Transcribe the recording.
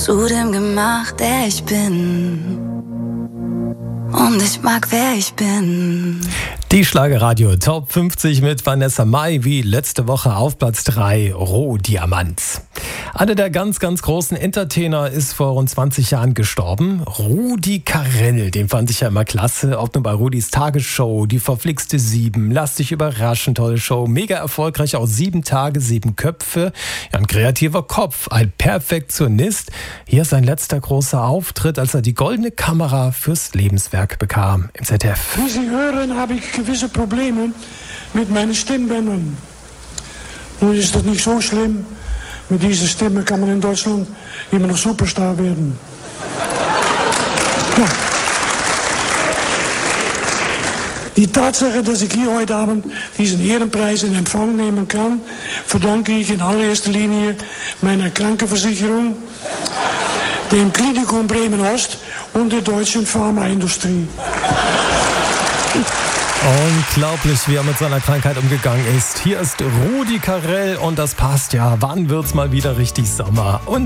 zu dem gemacht, der ich bin. Und ich mag, wer ich bin. Die Schlagerradio Top 50 mit Vanessa Mai, wie letzte Woche auf Platz 3, Rohdiamant. Einer der ganz, ganz großen Entertainer ist vor rund 20 Jahren gestorben. Rudi Carrell, den fand ich ja immer klasse. Ob nur bei Rudis Tagesshow, die verflixte 7, Lass dich überraschen, tolle Show. Mega erfolgreich, auch 7 Tage, 7 Köpfe. Ja, ein kreativer Kopf, ein Perfektionist. Hier sein letzter großer Auftritt, als er die goldene Kamera fürs Lebenswerk bekam im ZDF. Wie Sie hören, habe ich gewisse Probleme mit meinen Stimmbändern. Nun ist das nicht so schlimm. Mit dieser Stimme kann man in Deutschland immer noch Superstar werden. Ja. Die Tatsache, dass ich hier heute Abend diesen Ehrenpreis in Empfang nehmen kann, verdanke ich in allererster Linie meiner Krankenversicherung, dem Klinikum Bremen-Ost und der deutschen Pharmaindustrie. Unglaublich, wie er mit seiner Krankheit umgegangen ist. Hier ist Rudi Carrell und das passt ja. Wann wird's mal wieder richtig Sommer? Und